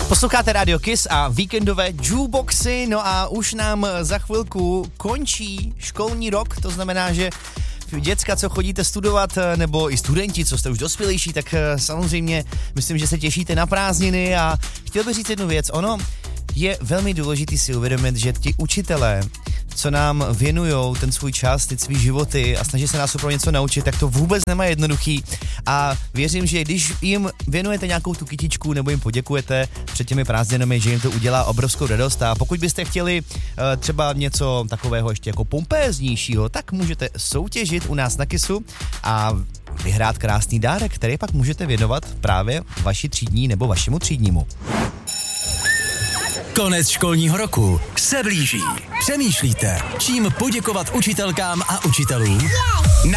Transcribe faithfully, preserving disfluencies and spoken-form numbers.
Posloucháte Radio Kiss a víkendové jukeboxy, no a už nám za chvilku končí školní rok, to znamená, že děcka, co chodíte studovat, nebo i studenti, co jste už dospělejší, tak samozřejmě myslím, že se těšíte na prázdniny a chtěl bych říct jednu věc, ono je velmi důležitý si uvědomit, že ti učitelé, co nám věnujou ten svůj čas, ty svý životy a snaží se nás opravdu něco naučit, tak to vůbec nemá jednoduchý a věřím, že když jim věnujete nějakou tu kytičku nebo jim poděkujete před těmi prázdninami, že jim to udělá obrovskou radost a pokud byste chtěli uh, třeba něco takového ještě jako pompéznějšího, tak můžete soutěžit u nás na Kissu a vyhrát krásný dárek, který pak můžete věnovat právě vaši třídní nebo vašemu třídnímu. Konec školního roku se blíží. Přemýšlíte, čím poděkovat učitelkám a učitelům?